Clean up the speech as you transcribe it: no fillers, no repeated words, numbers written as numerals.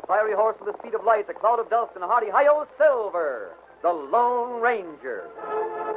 fiery horse with a speed of light, a cloud of dust, and a hearty hi-yo, Silver, the Lone Ranger.